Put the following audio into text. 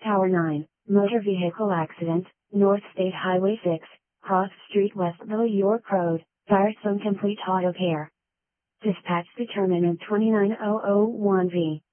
Tower 9, motor vehicle accident, North State Highway 6, Cross Street, Westville, York Road, Firestone Complete Auto Care. Dispatch determinant 29001V.